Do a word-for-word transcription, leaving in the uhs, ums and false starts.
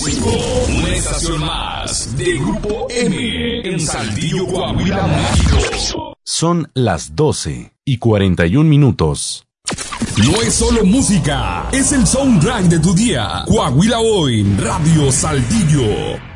cinco, una estación más de Grupo M en Saltillo, Coahuila, México. Son las doce y cuarenta y un minutos. No es solo música, es el soundtrack de tu día. Coahuila Hoy, Radio Saltillo.